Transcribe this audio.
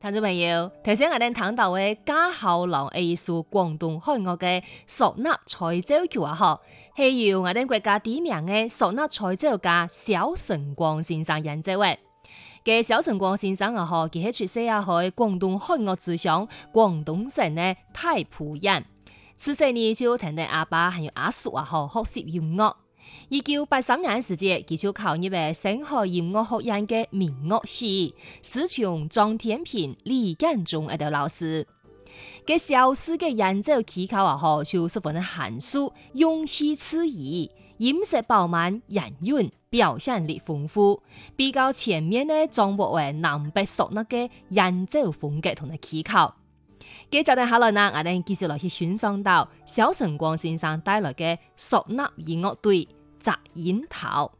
聽眾朋友，頭先我哋聽到嘅家校郎藝術廣東漢樂嘅嗩吶彩奏曲啊，嗬，係由我哋國家知名嘅嗩吶彩奏家蕭晨光先生演奏嘅。嘅蕭晨光先生啊，嗬，佢係出世啊，喺廣東漢樂之鄉廣東省嘅大埔人。自細呢就聽到阿爸還有阿叔啊，嗬，學習音樂。1983年時節，佢就考入嘅星海音樂學院嘅民樂系，師從張天平、李建中一啲老師。嘅蕭氏嘅演奏技巧啊，嗬，就十分的嫻熟，用氣自宜，音色飽滿，押韻，表現力豐富，比較全面呢掌握為南北嗩吶嘅演奏風格同埋技巧。嘅就等下來呢，我哋繼續來去欣賞到蕭晨光先生帶來嘅嗩吶音樂隊《摘櫻桃》。